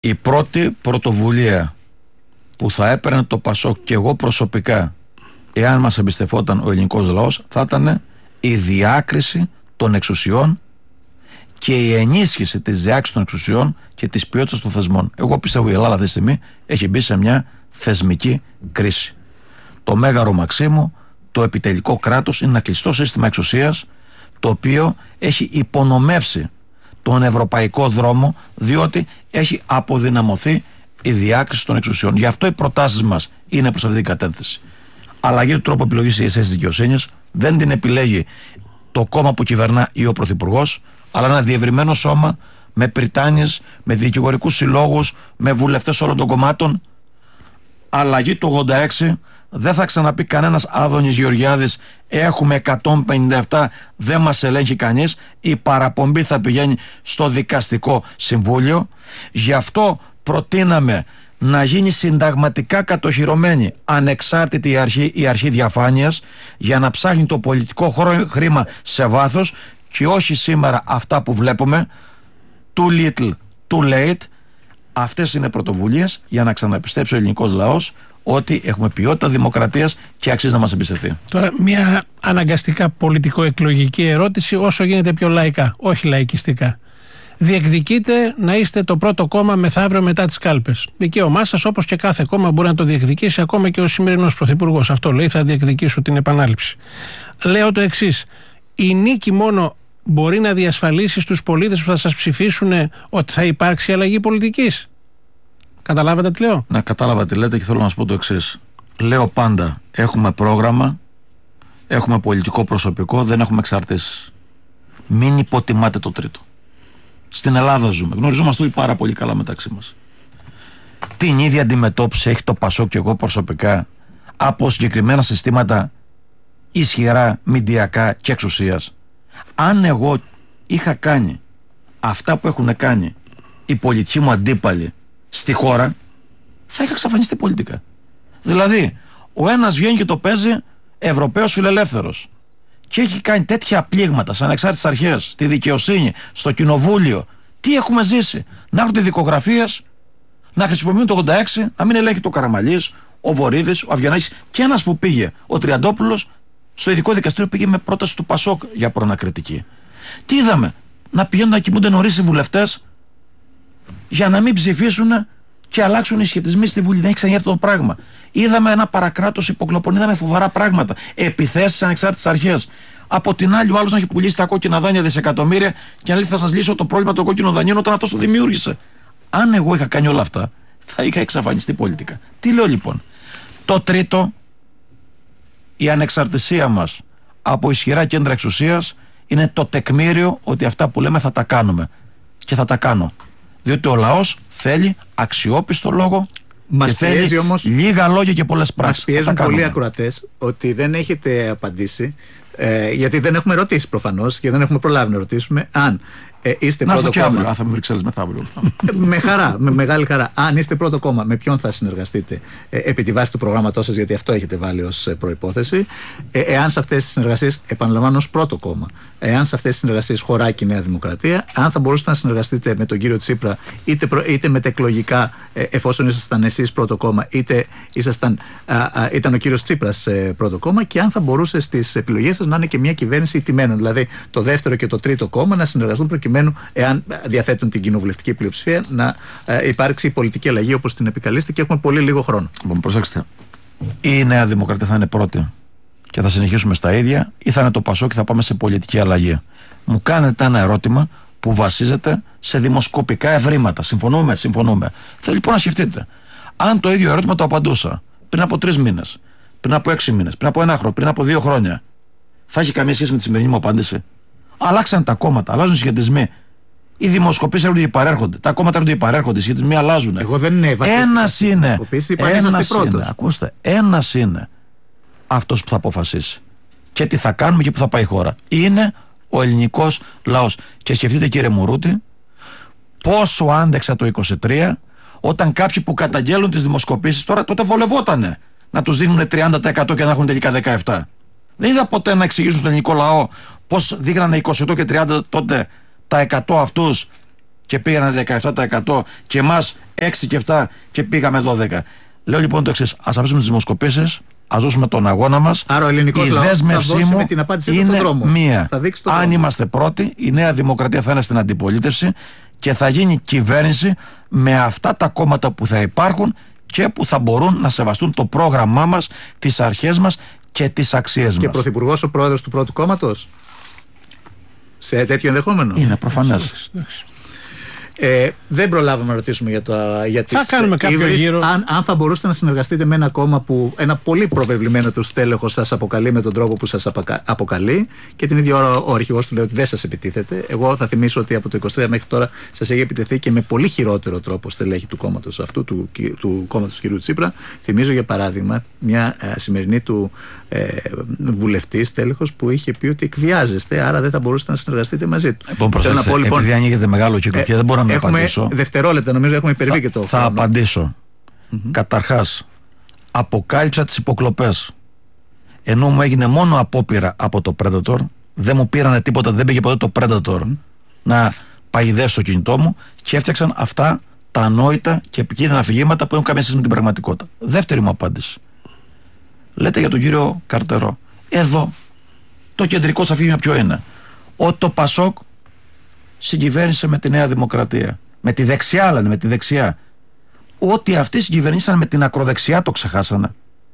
Η πρώτη πρωτοβουλία που θα έπαιρνε το Πασόκ και εγώ προσωπικά, εάν μας εμπιστευόταν ο ελληνικός λαός, θα ήταν η διάκριση των εξουσιών και η ενίσχυση της διάκρισης των εξουσιών και της ποιότητας των θεσμών. Εγώ πιστεύω η Ελλάδα αυτή τη στιγμή έχει μπει σε μια θεσμική κρίση. Το Μέγαρο Μαξίμου, το επιτελικό κράτος, είναι ένα κλειστό σύστημα εξουσίας, το οποίο έχει υπονομεύσει τον ευρωπαϊκό δρόμο, διότι έχει αποδυναμωθεί η διάκριση των εξουσιών. Γι' αυτό οι προτάσεις μας είναι προς αυτή την κατεύθυνση. Αλλαγή του τρόπου επιλογής της δικαιοσύνης δεν την επιλέγει το κόμμα που κυβερνά ή ο πρωθυπουργός, αλλά ένα διευρυμένο σώμα με πριτάνιες, με δικηγορικούς συλλόγους, με βουλευτές όλων των κομμάτων. Αλλαγή του 86. Δεν θα ξαναπεί κανένας Άδωνης Γεωργιάδης έχουμε 157, δεν μας ελέγχει κανείς. Η παραπομπή θα πηγαίνει στο δικαστικό συμβούλιο. Γι' αυτό προτείναμε να γίνει συνταγματικά κατοχυρωμένη ανεξάρτητη η αρχή διαφάνειας, για να ψάχνει το πολιτικό χρήμα σε βάθος και όχι σήμερα αυτά που βλέπουμε, too little, too late. Αυτές είναι πρωτοβουλίες για να ξαναπιστέψει ο ελληνικός λαός ότι έχουμε ποιότητα δημοκρατίας και αξίζει να μας εμπιστευτεί. Τώρα, μια αναγκαστικά πολιτικο-εκλογική ερώτηση, όσο γίνεται πιο λαϊκά, όχι λαϊκιστικά. Διεκδικείτε να είστε το πρώτο κόμμα μεθαύριο μετά τις κάλπες. Δικαίωμά σας, όπως και κάθε κόμμα μπορεί να το διεκδικήσει, ακόμα και ο σημερινός πρωθυπουργός. Αυτό λέει, θα διεκδικήσω την επανάληψη. Λέω το εξής. Η νίκη μόνο μπορεί να διασφαλίσει στους πολίτες που θα σας ψηφίσουν ότι θα υπάρξει αλλαγή πολιτικής. Καταλάβατε τι λέω? Να, κατάλαβα τι λέτε και θέλω να σας πω το εξής. Λέω πάντα, έχουμε πρόγραμμα, έχουμε πολιτικό προσωπικό, δεν έχουμε εξαρτήσεις. Μην υποτιμάτε το τρίτο. Στην Ελλάδα ζούμε, γνωριζόμαστε όλοι πάρα πολύ καλά μεταξύ μας. Την ίδια αντιμετώπιση έχει το Πασόκ και εγώ προσωπικά από συγκεκριμένα συστήματα ισχυρά, μηντιακά και εξουσίας. Αν εγώ είχα κάνει αυτά που έχουν κάνει οι πολιτικοί μου αντίπαλοι στη χώρα, θα είχα εξαφανιστεί πολιτικά. Δηλαδή, ο ένας βγαίνει και το παίζει Ευρωπαίος φιλελεύθερος και έχει κάνει τέτοια πλήγματα σαν ανεξάρτητες αρχές, στη δικαιοσύνη, στο κοινοβούλιο. Τι έχουμε ζήσει? Να έρχονται δικογραφίες, να χρησιμοποιούν το 86, να μην ελέγχει το Καραμαλής, ο Βορίδης, ο Αβγιανάκης και ένας που πήγε, ο Τριαντόπουλος, στο ειδικό δικαστήριο πήγε με πρόταση του Πασόκ για προανακριτική. Τι είδαμε? Να πηγαίνουν να κοιμούνται νωρίς οι βουλευτές για να μην ψηφίσουν και αλλάξουν οι σχετισμοί στη Βουλή. Δεν έχει ξανάρθει το πράγμα. Είδαμε ένα παρακράτος υποκλοπών, είδαμε φοβερά πράγματα. Επιθέσεις σε ανεξάρτητες αρχές. Από την άλλη, ο άλλος να έχει πουλήσει τα κόκκινα δάνεια δισεκατομμύρια και να λέει θα σας λύσω το πρόβλημα των κόκκινων δανείων όταν αυτός το δημιούργησε. Αν εγώ είχα κάνει όλα αυτά, θα είχα εξαφανιστεί πολιτικά. Τι λέω λοιπόν? Το τρίτο, η ανεξαρτησία μας από ισχυρά κέντρα εξουσίας είναι το τεκμήριο ότι αυτά που λέμε θα τα κάνουμε. Και θα τα κάνω. Διότι ο λαός θέλει αξιόπιστο λόγο. Μας πιέζει όμως, λίγα λόγια και πολλές πράξεις. Μας πιέζουν πολλοί ακροατές ότι δεν έχετε απαντήσει, γιατί δεν έχουμε ρωτήσει προφανώς και δεν έχουμε προλάβει να ρωτήσουμε αν είστε να πρώτο κόμμα. Αύριο, θα με Βρυξέλλες μεθαύριο. Με χαρά, με μεγάλη χαρά. Αν είστε πρώτο κόμμα, με ποιον θα συνεργαστείτε επί τη βάση του προγράμματός σας, γιατί αυτό έχετε βάλει ως προϋπόθεση. Εάν σε αυτές τις συνεργασίες, επαναλαμβάνω, ως πρώτο κόμμα, εάν σε αυτές τις συνεργασίες χωράει και η Νέα Δημοκρατία, αν θα μπορούσατε να συνεργαστείτε με τον κύριο Τσίπρα, είτε μετεκλογικά, εφόσον ήσασταν εσείς πρώτο κόμμα, είτε ήταν ο κύριος Τσίπρας πρώτο κόμμα, και αν θα μπορούσε στις επιλογές σας να είναι και μια κυβέρνηση ιτημένων. Δηλαδή το δεύτερο και το τρίτο κόμμα να συνεργαστούν προκειμένου, εάν διαθέτουν την κοινοβουλευτική πλειοψηφία, να υπάρξει η πολιτική αλλαγή όπως την επικαλείστε, και έχουμε πολύ λίγο χρόνο. Λοιπόν, προσέξτε. Η Νέα Δημοκρατία θα είναι πρώτη και θα συνεχίσουμε στα ίδια, ή θα είναι το Πασόκ και θα πάμε σε πολιτική αλλαγή? Μου κάνετε ένα ερώτημα που βασίζεται σε δημοσκοπικά ευρήματα. Συμφωνούμε? Συμφωνούμε. Θέλω λοιπόν να σκεφτείτε. Αν το ίδιο ερώτημα το απαντούσα πριν από 3 μήνες, πριν από 6 μήνες, πριν από 1 χρόνο, πριν από 2 χρόνια, θα έχει καμία σχέση με τη σημερινή μου απάντηση? Αλλάξαν τα κόμματα, αλλάζουν οι σχετισμοί. Οι δημοσκοπήσεις έρχονται και παρέρχονται. Τα κόμματα έρχονται και παρέρχονται. Οι σχετισμοί αλλάζουν. Εγώ δεν είναι ένας είναι αυτός που θα αποφασίσει και τι θα κάνουμε και που θα πάει η χώρα. Είναι ο ελληνικός λαός. Και σκεφτείτε, κύριε Μουρούτη, πόσο άντεξα το 23, όταν κάποιοι που καταγγέλουν τις δημοσκοπήσεις τότε βολευότανε να τους δίνουν 30% και να έχουν τελικά 17%. Δεν είδα ποτέ να εξηγήσουν στον ελληνικό λαό πώς δείχνανε 28 και 30 τότε τα 100 αυτούς και πήγανε 17% και εμάς 6 και 7 και πήγαμε 12. Λέω λοιπόν το εξής: ας αφήσουμε τις δημοσκοπήσεις, ας δώσουμε τον αγώνα μας. Άρα ο ελληνικός λαός θα δώσει με την απάντηση είναι τον δρόμο. μία. Αν είμαστε πρώτοι, η Νέα Δημοκρατία θα είναι στην αντιπολίτευση και θα γίνει κυβέρνηση με αυτά τα κόμματα που θα υπάρχουν και που θα μπορούν να σεβαστούν το πρόγραμμά μας, τις αρχές μας και τις αξίες μας. Και πρωθυπουργός ο πρόεδρος του πρώτου κόμματος, σε τέτοιο ενδεχόμενο. Είναι προφανές. Δεν προλάβαμε να ρωτήσουμε για τις θα κάνουμε κάποιο γύρο. Αν θα μπορούσατε να συνεργαστείτε με ένα κόμμα που ένα πολύ προβεβλημένο του στέλεχος σας αποκαλεί με τον τρόπο που σας αποκαλεί και την ίδια ώρα ο αρχηγός του λέει ότι δεν σας επιτίθεται. Εγώ θα θυμίσω ότι από το 23 μέχρι τώρα σας έχει επιτεθεί και με πολύ χειρότερο τρόπο στελέχη του κόμματος αυτού, του κόμματος του κ. Τσίπρα. Θυμίζω για παράδειγμα μια σημερινή του βουλευτή στέλεχος που είχε πει ότι εκβιάζεστε, άρα δεν θα μπορούσατε να συνεργαστείτε μαζί του. Επειδή ανοίγεται μεγάλο κύκλο και δεν μπορώ να απαντήσω. Δευτερόλεπτα, νομίζω έχουμε υπερβεί και το χρόνο. Θα απαντήσω. Καταρχάς, αποκάλυψα τις υποκλοπές. Ενώ μου έγινε μόνο απόπειρα από το Predator, δεν μου πήρανε τίποτα, δεν πήγε ποτέ το Predator να παγιδεύσει το κινητό μου και έφτιαξαν αυτά τα ανόητα και επικίνδυνα αφηγήματα που έχουν καμία σχέση με την πραγματικότητα. Δεύτερη μου απάντηση. Λέτε για τον κύριο Καρτερό. Εδώ το κεντρικό σας αφήγημα ποιο είναι? Ότι το Πασόκ συγκυβέρνησε με τη Νέα Δημοκρατία. Με τη δεξιά, λένε, με τη δεξιά. Ότι αυτοί συγκυβερνήσαν με την ακροδεξιά το ξεχάσανε.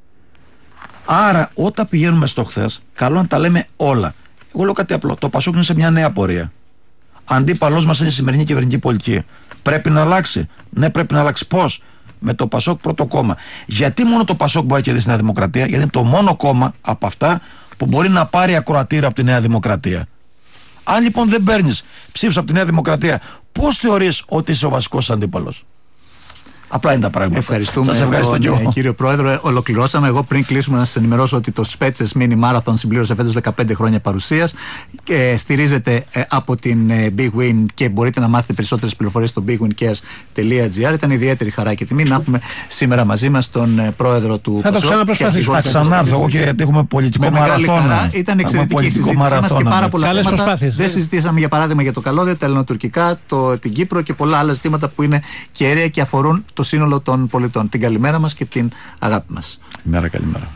Άρα, όταν πηγαίνουμε στο χθες, καλό να τα λέμε όλα. Εγώ λέω κάτι απλό. Το Πασόκ είναι σε μια νέα πορεία. Αντίπαλός μας είναι η σημερινή κυβερνητική πολιτική. Πρέπει να αλλάξει. Ναι, πρέπει να αλλάξει. Πώς? Με το Πασόκ πρώτο κόμμα. Γιατί μόνο το Πασόκ μπορεί να κερδίσει τη Νέα Δημοκρατία? Γιατί είναι το μόνο κόμμα από αυτά που μπορεί να πάρει ακροατήριο από τη Νέα Δημοκρατία. Αν λοιπόν δεν παίρνεις ψήφους από τη Νέα Δημοκρατία, πώς θεωρείς ότι είσαι ο βασικός αντίπαλος? Απλά είναι τα πράγματα. Ευχαριστούμε. Σας ευχαριστώ και εγώ. Κύριε Πρόεδρε, ολοκληρώσαμε. Εγώ πριν κλείσουμε να σας ενημερώσω ότι το Spetses Mini Marathon συμπλήρωσε φέτος 15 χρόνια παρουσίας και στηρίζεται από την Big Win και μπορείτε να μάθετε περισσότερες πληροφορίες στο bigwincares.gr. Ήταν ιδιαίτερη χαρά και τιμή να έχουμε σήμερα μαζί μας τον Πρόεδρο του Θα το ξαναπροσπαθήσω. Θα ξανάρθω εγώ και γιατί έχουμε πολιτικό μαραθώνα. Ήταν εξαιρετική η συζήτησή μας και πάρα πολλά θέματα. Δεν συζητήσαμε για παράδειγμα για το καλώδιο, τα ελληνοτουρκικά, την Κύπρο και πολλά άλλα ζητήματα που είναι κέρια και αφορούν το σύνολο των πολιτών. Την καλημέρα μας και την αγάπη μας. Καλημέρα.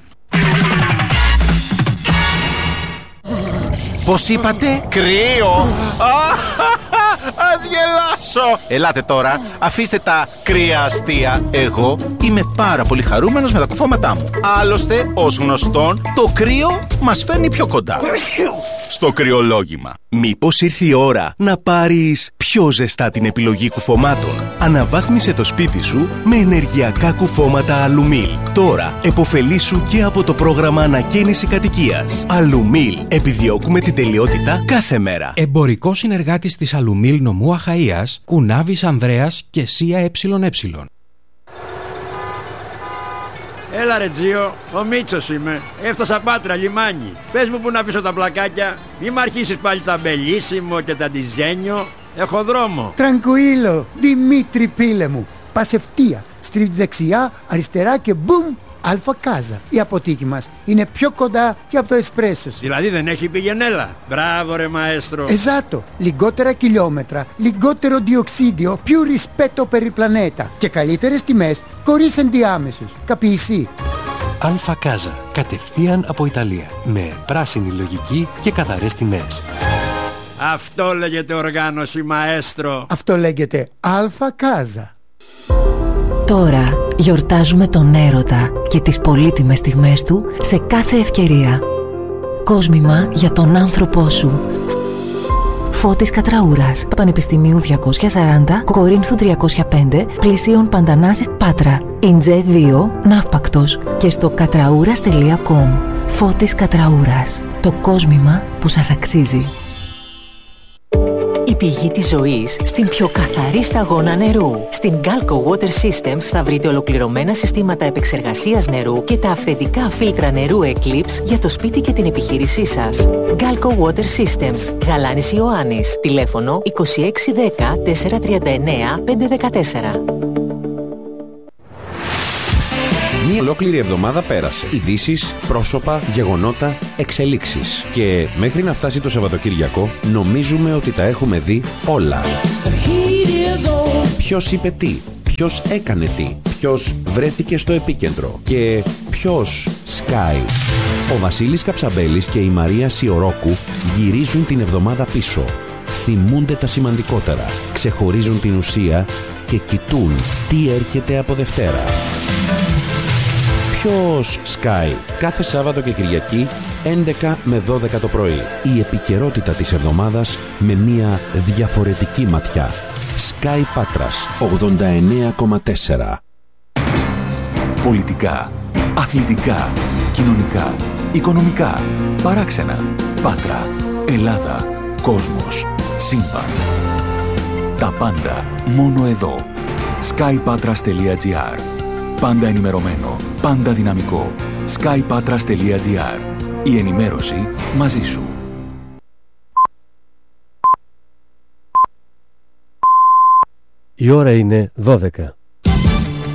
Πώς είπατε? Κρύο! Ας γελάσω! Ελάτε τώρα, αφήστε τα κρύα αστεία. Εγώ είμαι πάρα πολύ χαρούμενος με τα κουφώματά μου. Άλλωστε, ως γνωστόν, το κρύο μας φέρνει πιο κοντά στο κρυολόγημα. Μήπως ήρθε η ώρα να πάρεις πιο ζεστά την επιλογή κουφωμάτων? Αναβάθμισε το σπίτι σου με ενεργειακά κουφώματα Αλουμίλ. Τώρα επωφελήσου και από το πρόγραμμα ανακαίνιση κατοικίας. Αλουμίλ. Επιδιώκουμε την τελειότητα κάθε μέρα. Εμπορικό συνεργάτης της Αλουμίλ νομού Αχαΐας, Κουνάβης Ανδρέας και Σία ΕΕ. Έλα ρε Τζίο, ο Μίτσος είμαι. Έφτασα Πάτρα, λιμάνι. Πες μου που να πίσω τα πλακάκια. Μη μ' αρχίσεις πάλι τα μπελίσιμο και τα ντιζένιο. Έχω δρόμο. Τραγκουίλο, Δημήτρη πίλε μου. Πας ευθεία, στρίβεις δεξιά, αριστερά και μπουμ, Αλφα Κάζα. Η αποθήκη μας είναι πιο κοντά και από το εσπρέσο σου. Δηλαδή δεν έχει πηγενέλα. Μπράβο ρε μαέστρο. Esatto, λιγότερα χιλιόμετρα, λιγότερο διοξίδιο, più rispetto per il pianeta και καλύτερες τιμές χωρίς ενδιάμεσους. Καπιεισί. Αλφα Κάζα, κατευθείαν από Ιταλία, με πράσινη λογική και καθαρές τιμές. Αυτό λέγεται οργάνωση μαέστρο. Αυτό λέγεται Αλφα Κάζα. Τώρα γιορτάζουμε τον έρωτα και τις πολύτιμες στιγμές του σε κάθε ευκαιρία. Κόσμημα για τον άνθρωπό σου. Φώτης Κατραούρας, Πανεπιστημίου 240, Κορίνθου 305, Πλησίων Παντανάσης, Πάτρα. Ιντζέ 2, Ναύπακτος και στο κατραούρας.com. Φώτης Κατραούρας, το κόσμημα που σας αξίζει. Η πηγή της ζωής στην πιο καθαρή σταγόνα νερού. Στην Galco Water Systems θα βρείτε ολοκληρωμένα συστήματα επεξεργασίας νερού και τα αυθεντικά φίλτρα νερού Eclipse για το σπίτι και την επιχείρησή σας. Galco Water Systems, Γαλάνης Ιωάννης, τηλέφωνο 2610 439 514. Μία ολόκληρη εβδομάδα πέρασε. Ειδήσεις, πρόσωπα, γεγονότα, εξελίξεις. Και μέχρι να φτάσει το Σαββατοκύριακο, νομίζουμε ότι τα έχουμε δει όλα. Ποιος είπε τι, ποιος έκανε τι, ποιος βρέθηκε στο επίκεντρο και ποιος σκάει. Ο Βασίλης Καψαμπέλης και η Μαρία Σιωρόκου γυρίζουν την εβδομάδα πίσω. Θυμούνται τα σημαντικότερα, ξεχωρίζουν την ουσία και κοιτούν τι έρχεται από Δευτέρα. Ποιος σκάει, κάθε Σάββατο και Κυριακή 11 με 12 το πρωί. Η επικαιρότητα της εβδομάδας με μια διαφορετική ματιά. Sky Πάτρας 89,4. Πολιτικά, αθλητικά, κοινωνικά, οικονομικά, παράξενα, Πάτρα, Ελλάδα, κόσμος, σύμπαν. Τα πάντα μόνο εδώ. skypatras.gr. Πάντα ενημερωμένο, πάντα δυναμικό. skypatras.gr. Η ενημέρωση μαζί σου. Η ώρα είναι 12.